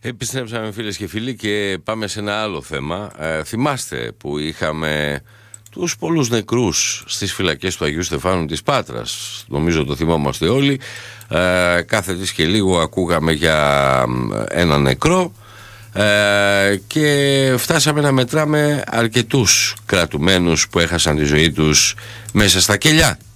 Επιστρέψαμε φίλες και φίλοι και πάμε σε ένα άλλο θέμα. Θυμάστε που είχαμε τους πολλούς νεκρούς στις φυλακές του Αγίου Στεφάνου της Πάτρας? Νομίζω το θυμόμαστε όλοι. Κάθε τις και λίγο ακούγαμε για ένα νεκρό και φτάσαμε να μετράμε αρκετούς κρατουμένους που έχασαν τη ζωή τους μέσα στα κελιά